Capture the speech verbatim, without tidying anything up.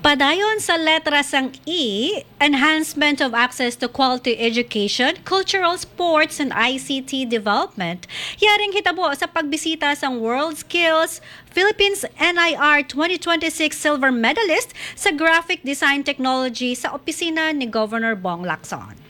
Padayon sa letra sang E, enhancement of access to quality education, cultural, sports, and I C T development. Yaring hitabo sa pagbisita sang World Skills Philippines N I R twenty twenty-six silver medalist sa graphic design technology sa opisina ni Governor Bong Lacson.